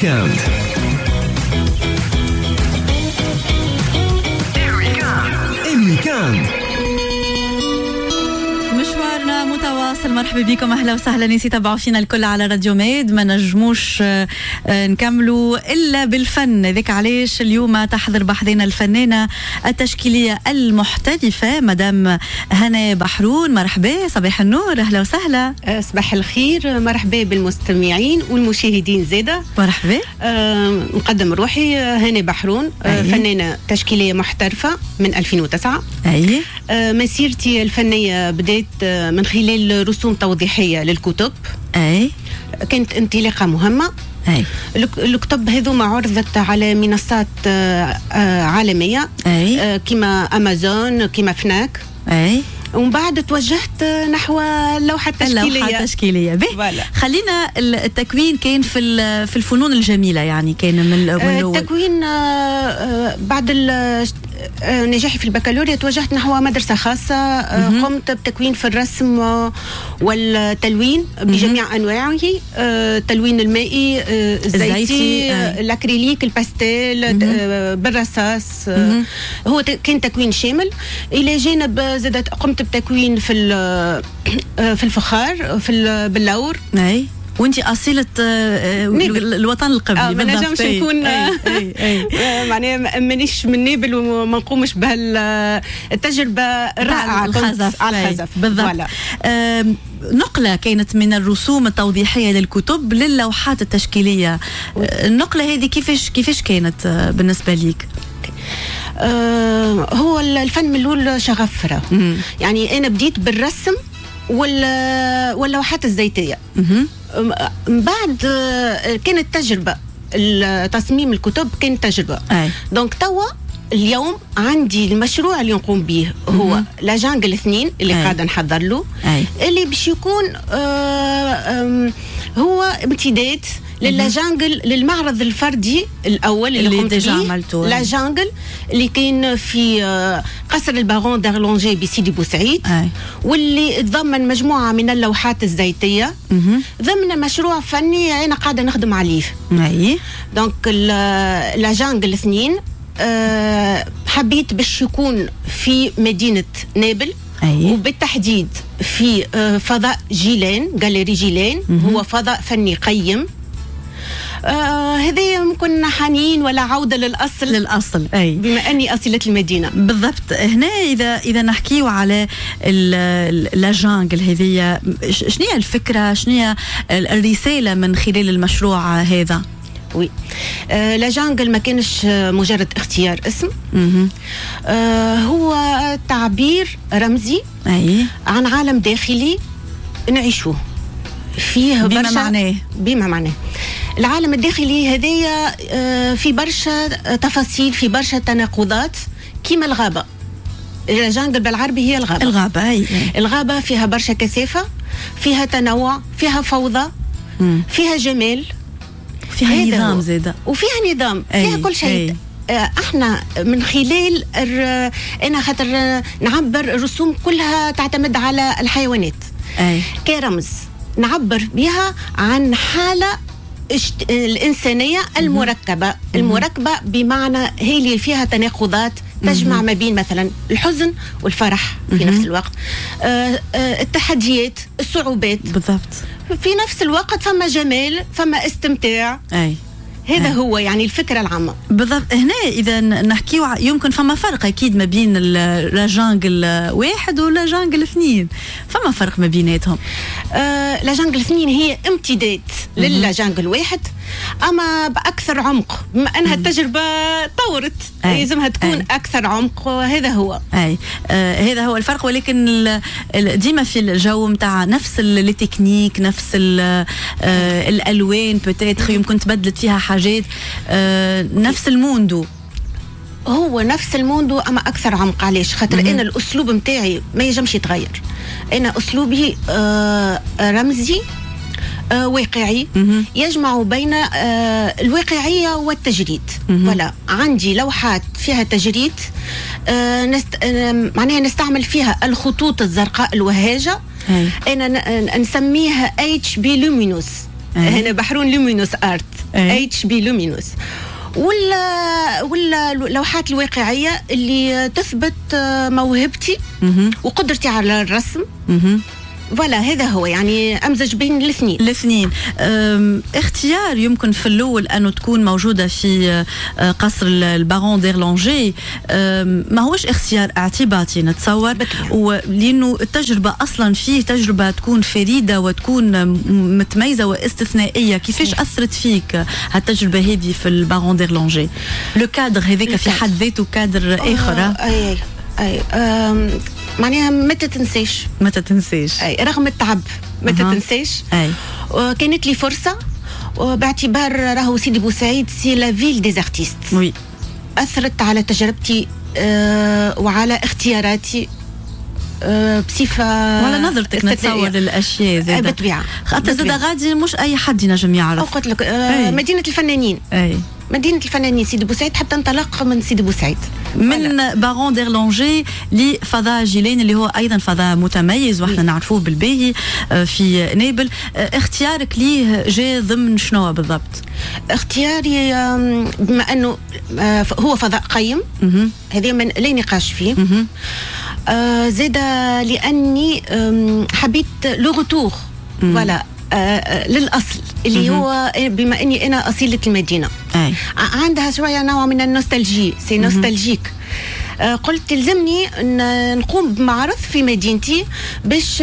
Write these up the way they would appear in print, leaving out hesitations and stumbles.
الويكاند. الويكاند مشوارنا متواصل. مرحبا بكم، اهلا وسهلا. نسي تابعوا فينا الكل على راديو ميد. ما نجموش نكملوا الا بالفن، ذيك علاش اليوم تحضر بحذنا الفنانه التشكيليه المحترفه مدام هنا بحرون. مرحبا، صباح النور، اهلا وسهلا. صباح الخير، مرحبا بالمستمعين والمشاهدين زاده. مرحبا. نقدم روحي هنا بحرون، فنانه تشكيليه محترفه من 2009. مسيرتي الفنيه بدأت من خلال رسوم توضيحيه للكتب. كانت انطلاقه مهمه. الكتب هذوما عرضت على منصات عالمية كما أمازون كما فناك. ومن بعد توجهت نحو اللوحة التشكيلية. خلينا التكوين كان في الفنون الجميلة، يعني كان من التكوين بعد نجاحي في البكالوريا توجهت نحو مدرسة خاصة. قمت بتكوين في الرسم والتلوين بجميع أنواعه، التلوين المائي، الزيتي، الأكريليك، الباستيل، بالرصاص. هو كان تكوين شامل. إلى جانب زادت قمت بتكوين في الفخار، باللور. وانتي أصيلة الوطن القبلي. ما نجمش نكون معناها مانيش من نابل وما نقومش بهالتجربة الرائعة على الخزف. بالضبط. نقلة كانت من الرسوم التوضيحية للكتب للوحات التشكيلية. النقلة هذه كيفاش كانت بالنسبة ليك؟ هو الفن من الأول شغف. يعني أنا بديت بالرسم واللوحات الزيتية. بعد كانت تجربة تصميم الكتب، كانت تجربة. دونك توا اليوم عندي المشروع اللي نقوم به هو لا جانجل 2 اللي قاعدة نحضر له، اللي باش يكون هو امتداد للا جانجل، للمعرض الفردي الأول اللي قمت به، لا جانجل اللي كان في قصر البارون دارلونجي بسيدي بوسعيد، واللي تضمن مجموعة من اللوحات الزيتية ضمن مشروع فني أنا قاعدة نخدم عليه. دونك لا جانجل 2 حبيت باش يكون في مدينة نابل، وبالتحديد في فضاء جيلان، غاليري جيلان. هو فضاء فني قيم. هذا يمكن حنين ولا عودة للأصل بما أني أصيلة المدينة. بالضبط. هنا إذا نحكيو على لا جانجل هذه، شنو هي الفكرة، شنو هي الرسالة من خلال المشروع هذا؟ لا جانجل ما كانش مجرد اختيار اسم. هو تعبير رمزي عن عالم داخلي نعيشوه فيه بما معناه. العالم الداخلي هذايا في برشا تفاصيل، في برشا تناقضات، كيما الغابة. لا جانجل بالعربي هي الغابة. الغابة فيها برشا كثافة، فيها تنوع، فيها فوضى، فيها جمال، فيها نظام زيادة، وفيها نظام، فيها كل شيء. احنا من خلال انا خاطر نعبر الرسوم كلها تعتمد على الحيوانات كرمز، نعبر بها عن حالة الإنسانية المركبة بمعنى هي اللي فيها تناقضات تجمع ما بين مثلا الحزن والفرح في نفس الوقت، التحديات، الصعوبات. بالضبط. في نفس الوقت فما جمال، فما استمتاع. هذا هو يعني الفكرة العامة. بالضبط. هنا إذا نحكيو يمكن فما فرق أكيد ما بين لا جانجل 1 ولا جانجل 2. فما فرق ما بيناتهم. لا جانجل 2 هي امتداد للا جانجل 1، أما بأكثر عمق، بما أنها التجربة طورت لازمها تكون أكثر عمق. هذا هو هذا هو الفرق. ولكن ديما في الجو متاع نفس التكنيك، نفس الألوان، بتاتر يمكن تبدلت فيها حاجات، نفس الموندو. هو نفس الموندو أما أكثر عمق. علاش؟ خاطر أنا الأسلوب متاعي ما يجمش يتغير. أنا أسلوبي رمزي واقعي، يجمع بين الواقعية والتجريد. ولا عندي لوحات فيها تجريد، معناها نستعمل فيها الخطوط الزرقاء الوهاجة. أنا نسميها HB لومينوس. هنا بحرون لومينوس ارت HB لومينوس. ولا اللوحات الواقعيه اللي تثبت موهبتي وقدرتي على الرسم. فوالا هذا هو يعني امزج بين الاثنين. اختيار يمكن في الاول انه تكون موجوده في قصر البارون ديرلانجي ما هوش اختيار اعتباطي نتصور، لانه التجربه اصلا فيه تجربه تكون فريده وتكون متميزه واستثنائيه. كيفاش اثرت فيك هالتجربه هذه في البارون ديرلانجي؟ لو كادر هذاك في حد ذاته كادر اخر. اي معناها ما تتنسيش اي رغم التعب ما تتنسيش. اي كانت لي فرصه باعتبار راهو سيدي بوسعيد سي لا فيل دي ارتيست. وي اثرت على تجربتي وعلى اختياراتي بصفه وعلى نظرتك نتصور للاشياء زي بالطبيعه. خاطر زاد غادي مش اي حد ينجم يعرف. قلت لك مدينه الفنانين. مدينة الفنانين سيدي بوسعيد حتى انطلق من سيدي بوسعيد من بارون ديرلانجي لفضاء جيلين اللي هو ايضا فضاء متميز واحنا نعرفوه بالباهي في نابل. اختيارك ليه جاء ضمن شنو بالضبط؟ اختياري بما انه هو فضاء قيم هذا من لا نقاش فيه. زاد لاني حبيت لو روتور فوالا للأصل اللي هو بما أني أنا أصيلة المدينة. عندها شوية نوع من النوستالجي سي نوستالجيك. قلت تلزمني نقوم بمعرض في مدينتي باش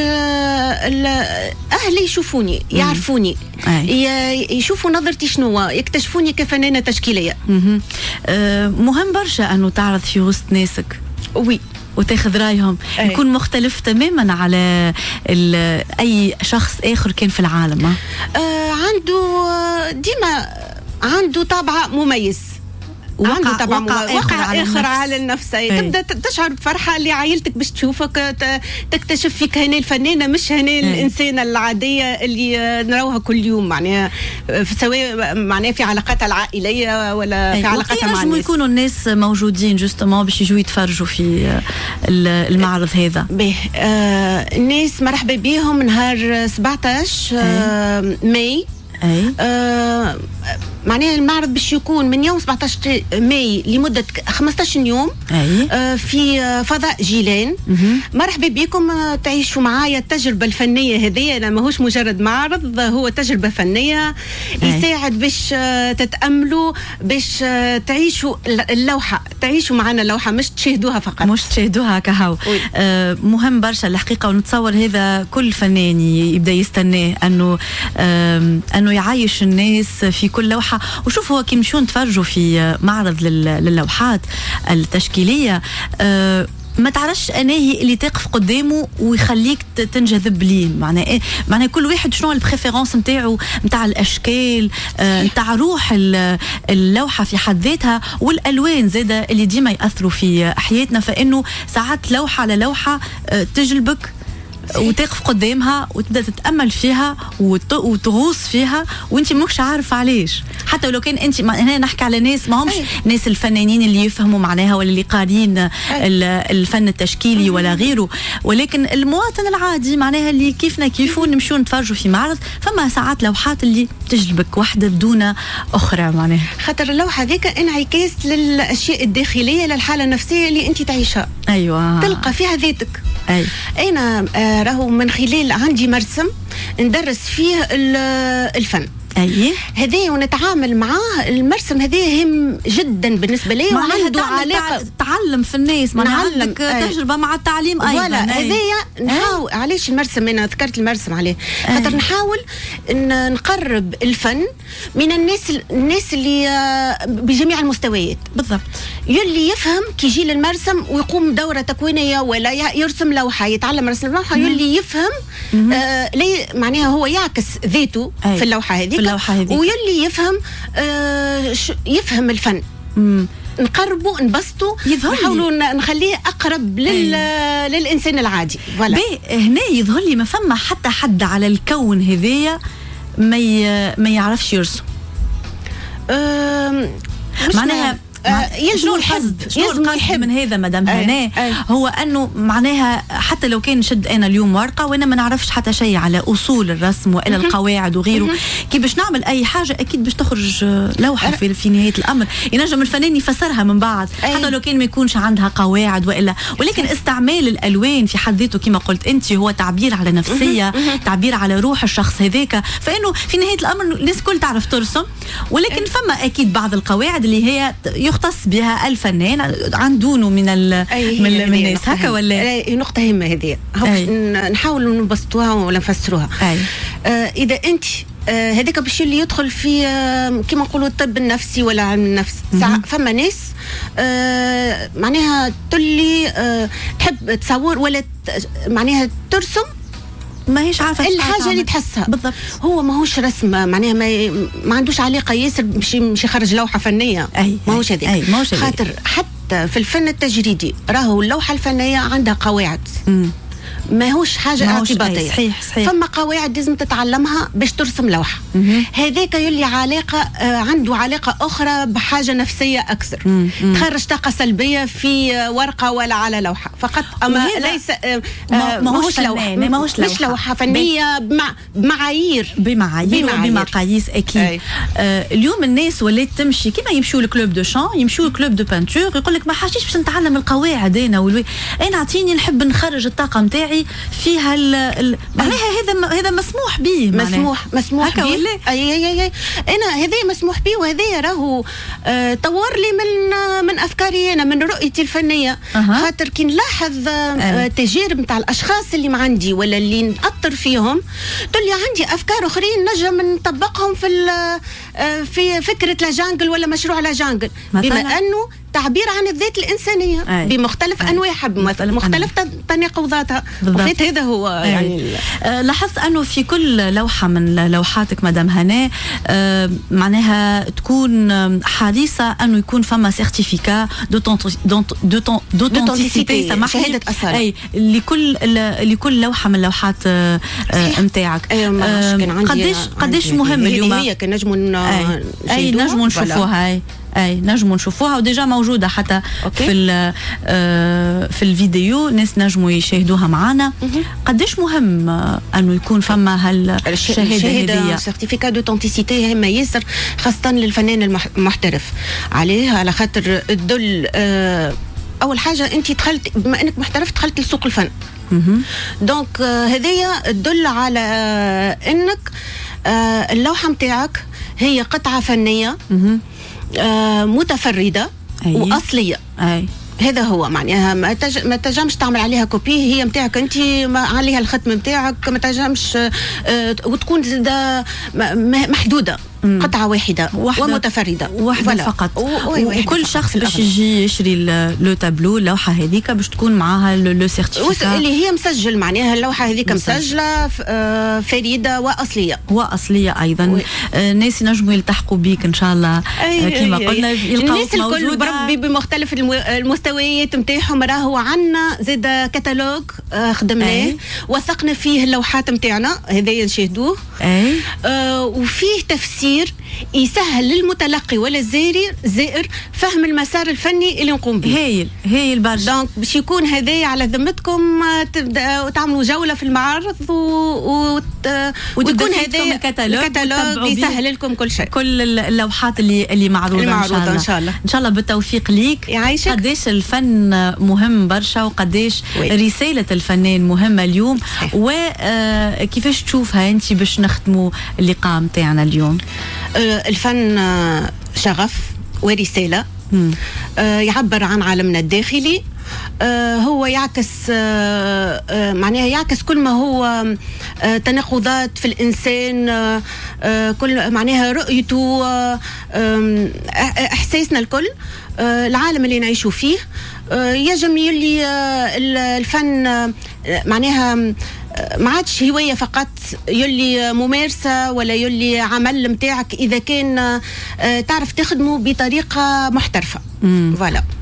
أهلي يشوفوني يعرفوني يشوفوا نظرتي شنو يكتشفوني كفنانة تشكيلية. مهم برشا أنه تعرض في وسط ناسك وتاخذ رايهم يكون مختلف تماما على اي شخص اخر كان في العالم. عنده ديما عنده طابع مميز، عنده طبعا وقع آخر على النفس. تبدا تشعر بفرحه اللي عائلتك باش تشوفك تكتشف فيك هنا الفنانه مش هنا الانسانه العاديه اللي نراوها كل يوم معناها سواء معناها في علاقاتها العائليه ولا في علاقاتها مع الناس. يكونوا الناس موجودين جوستومون باش يجوا يتفرجوا في المعرض هذا. الناس مرحبا بهم نهار 17 ماي. معناها المعرض باش يكون من يوم 17 ماي لمدة 15 يوم في فضاء جيلان. مرحبا بكم تعيشوا معايا التجربة الفنية هذه. أنا ماهوش مجرد معرض، هو تجربة فنية يساعد باش تتأملوا باش تعيشوا اللوحة، تعيشوا معنا اللوحة مش تشاهدوها فقط، مش تشاهدوها كهو. مهم برشا الحقيقة، ونتصور هذا كل فنان يبدأ يستناه أنه يعيش الناس في كل لوحة. وشوف هو كي نمشيو نتفرجوا في معرض للوحات التشكيلية ما تعرفش اناهي اللي تقف قدامه ويخليك تنجذب ليه. معناه كل واحد شنو البريفيرونس نتاعو نتاع الاشكال نتاع روح اللوحه في حد ذاتها، والالوان زاده اللي ديما ياثروا في حياتنا. فانه ساعات لوحه على لوحه تجلبك وتقف قدامها وتبدا تتامل فيها وتغوص فيها وانت ماكش عارف علاش. حتى ولو كان انت هنا نحكي على ناس ما همش ناس الفنانين اللي يفهموا معناها ولا اللي قارين الفن التشكيلي ولا غيره، ولكن المواطن العادي معناها اللي كيفنا كيفو نمشيو نتفرجوا في معرض. فما ساعات لوحات اللي تجلبك واحده بدون اخرى، معناها خاطر اللوحه ذيك انعكاس للاشياء الداخليه للحاله النفسيه اللي انت تعيشها. ايوه تلقى فيها ذاتك. انا راهو من خلال عندي مرسم ندرس فيه الفن هذه ونتعامل معاه. المرسم هذه هام جدا بالنسبه لي وعنده علاقه تعلم في الناس، عندك تجربه مع التعليم ايضا. ولا هذه نحاول علاش المرسم، انا ذكرت المرسم عليه خاطر نحاول ان نقرب الفن من الناس اللي بجميع المستويات. بالضبط. يلي يفهم كي يجي للمرسم ويقوم دوره تكوينيه ولا يرسم لوحه يتعلم رسم لوحه، يلي يفهم ليه معناها هو يعكس ذاته في اللوحه هذه ويلي يفهم يفهم الفن. نقربوا نبسطوا نحاولوا نخليه اقرب للانسان العادي. فوالا هنا يظهر لي ما فما حتى حد على الكون هذايا ما يعرفش يرسم. معناها يلزم الحد، يلزم يحب من هذا مدام هناء. هو انه معناها حتى لو كان نشد انا اليوم ورقه وانا ما نعرفش حتى شيء على اصول الرسم والا القواعد وغيره، كي باش نعمل اي حاجه اكيد باش تخرج لوحه في نهايه الامر ينجم الفنان يفسرها من بعد حتى لو كان ما يكونش عندها قواعد والا، ولكن استعمال الالوان في حد ذاته كما قلت انت هو تعبير على نفسيه، تعبير على روح الشخص هذاك، فانه في نهايه الامر الناس الكل تعرف ترسم، ولكن فما اكيد بعض القواعد اللي هي يختص بها الفنان عن دونه من الناس هكا ولا نقطه هامه هذه نحاول نبسطوها ولا نفسروها. اذا انت هذاك باش اللي يدخل في كما نقولوا الطب النفسي ولا علم النفس، فما ناس معناها تولي تحب تصور ولا معناها ترسم ماهيش عارفه الحاجه اللي تحسها بالضبط. هو ماهوش رسم معناها ما عندوش علاقه ياسر باش يخرج لوحه فنيه، ماهوش هذاك. خاطر حتى في الفن التجريدي راهو اللوحه الفنيه عندها قواعد، ماهوش حاجه اعتباطيه. صحيح. فما قواعد لازم تتعلمها باش ترسم لوحه. هذاك يلي علاقه عنده علاقه اخرى بحاجه نفسيه اكثر، تخرج طاقه سلبيه في ورقه ولا على لوحه فقط، اما ليس ماهوش لوحه، مش لوحه فنيه بمعايير وبمقاييس اكيد. اليوم الناس ولات تمشي كما يمشوا لكلوب دو شان، يمشوا لكلوب دو بانتور، يقول لك ما حاجيش باش نتعلم القواعد انا اعطيني نحب نخرج الطاقه نتاعي فيها معناها هذا مسموح به، مسموح به. انا هذا مسموح به، وهذا راهو طور لي من افكاري انا، من رؤيتي الفنيه. خاطر كي نلاحظ تجارب نتاع الاشخاص اللي عندي ولا اللي نأثر فيهم، تولي عندي افكار اخرين نجم نطبقهم في فكره لا جانجل ولا مشروع لا جانجل، بما انه تعبير عن الذات الإنسانية بمختلف أنواعها بمختلف تناقضاتها. وفات هذا هو يعني لاحظت أنه في كل لوحة من لوحاتك مدام هناء معناها تكون حريصة أنه يكون فما سيرتيفيكا دوتونتيسيتي، شهادة أصالة لكل لوحة من اللوحات نتاعك. قديش مهم اليوم هي كان نجموا نشوفوها نجموا نشوفوها وديجا موجوده حتى في الفيديو، ناس نجموا يشاهدوها معنا. قديش مهم انه يكون فما هالشهاده هذه، سيرتيفيكا دوتونتيسيتي هما ياسر، خاصه للفنان المحترف على خاطر تدل اول حاجه انت دخلت بما انك محترف دخلت لسوق الفن، دونك هذيا تدل على انك اللوحه نتاعك هي قطعه فنيه متفردة وأصلية. هذا هو معناها ما تجمش تعمل عليها كوبي، هي متاعك انت، ما عليها الختم متاعك، ما تجمش وتكون محدودة، قطعة واحدة ومتفردة فقط. وكل شخص باش يجي يشري لو تابلو اللوحة هذيك باش تكون معاها لو سيرتيفيكا اللي هي مسجل، معناها اللوحة هذيك مسجلة فريدة وأصلية أيضا. الناس ينجموا يلتحقوا بيك إن شاء الله كما قلنا، الناس الكل بربي بمختلف المستويات نتاعهم. راهو عنا زاد كتالوج خدمناه وثقنا فيه اللوحات نتاعنا، هذايا نشاهدوه، وفيه تفسير يسهل للمتلقي ولا الزائر فهم المسار الفني اللي نقوم به. هايل برشا. دونك باش يكون هذا على ذمتكم، تبداو تعملوا جوله في المعارض وتكون هذا الكتالوج يسهل لكم كل شيء، كل اللوحات اللي معروضه ان شاء الله. ان شاء الله بالتوفيق ليك. قديش الفن مهم برشا، وقديش رساله الفنان مهمه اليوم، وكيفاش تشوفها انت باش نختموا اللقاء نتاعنا اليوم؟ الفن شغف ورسالة، يعبر عن عالمنا الداخلي، هو يعكس معناها يعكس كل ما هو تناقضات في الإنسان، كل معناها رؤيته، إحساسنا الكل، العالم اللي نعيشوا فيه. يجب يلي الفن معناها ما عادش هواية فقط، يلي ممارسة ولا يلي عمل متاعك إذا كان تعرف تخدمه بطريقة محترفة. فوالا.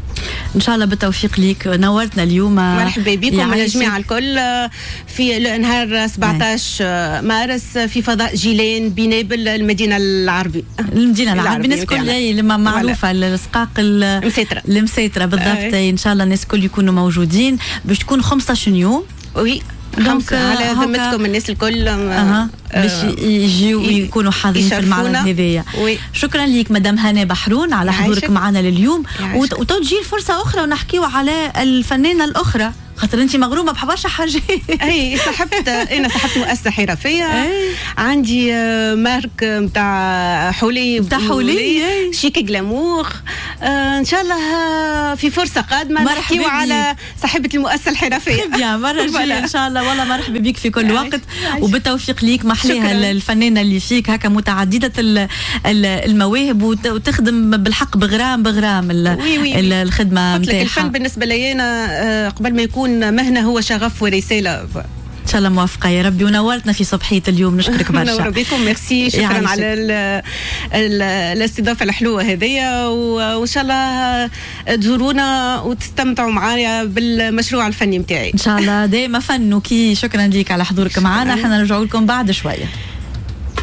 ان شاء الله بالتوفيق ليك. نورتنا اليوم. مرحبا بكم الجميع الكل في نهار 17 مارس في فضاء جيلان بنابل المدينه العربيه. الناس الكل لما معروفه الرقاق المسيتره بالضبط. ان شاء الله الناس الكل يكونوا موجودين باش تكون 15 يوم. وي دونك على ذمتكم الناس الكل باش يجيو ويكونوا حاضرين في المعرض هذايا. شكرا ليك مدام هنا بحرون على حضورك معنا لليوم. وتجي فرصه اخرى ونحكيو على الفنانه الاخرى خاطر انت مغرومه بحبرشا حاجات. اي انا صاحبت مؤسسه حرفيه. عندي مارك نتاع حولي شيك جلامور. ان شاء الله في فرصه قادمه نحكيو على صاحبه المؤسسه الحرفيه. بيان مره جايه ان شاء الله. والله مرحبا بك في كل وقت وبالتوفيق ليك. محليها الفنانه اللي فيك هكا متعدده المواهب وتخدم بالحق بغرام الخدمه نتاعها. الفن بالنسبه لي انا قبل ما يكون مهنة هو شغف ورسالة. إن شاء الله موافقة يا ربي. ونورتنا في صبحية اليوم. نشكرك برشا. نور بكم. ميرسي. شكرا على الاستضافة الحلوة هذية. وإن شاء الله تزورونا وتستمتعوا معايا بالمشروع الفني متاعي. إن شاء الله دائما فن وكي. شكرا لك على حضورك معنا. احنا نرجعوا لكم بعد شوية.